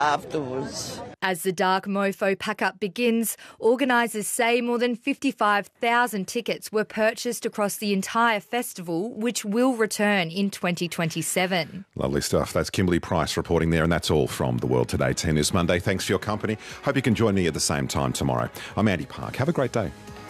afterwards. As the Dark Mofo pack-up begins, organisers say more than 55,000 tickets were purchased across the entire festival, which will return in 2027. Lovely stuff. That's Kimberly Price reporting there, and that's all from The World Today 10 this Monday. Thanks for your company. Hope you can join me at the same time tomorrow. I'm Andy Park. Have a great day.